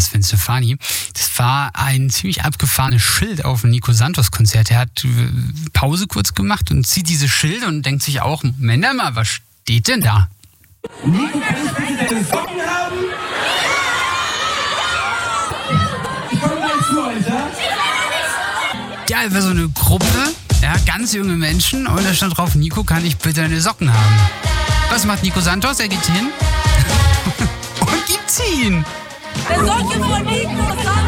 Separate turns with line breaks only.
Sven Stefani. Das war ein ziemlich abgefahrenes Schild auf dem Nico Santos Konzert. Er hat Pause kurz gemacht und sieht dieses Schild und denkt sich auch, Moment mal, was steht denn da?
Nico, kann ich bitte deine Socken haben? Ich komme gleich zu euch, ja?
Ja, war so eine Gruppe, ja, ganz junge Menschen und da stand drauf, Nico, kann ich bitte deine Socken haben? Was macht Nico Santos? Er geht hin und gibt sie ihn.
Der Socke von Nico